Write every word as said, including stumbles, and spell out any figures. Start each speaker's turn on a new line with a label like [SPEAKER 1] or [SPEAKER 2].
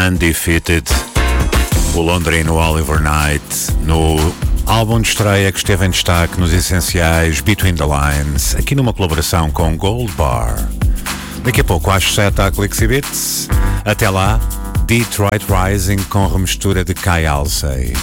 [SPEAKER 1] Undefeated, o londrino Oliver Knight, no álbum de estreia que esteve em destaque nos essenciais Between the Lines, aqui numa colaboração com Gold Bar. Daqui a pouco às sete há Clicks e Bits. Até lá, Detroit Rising com remistura de Kai Alcey.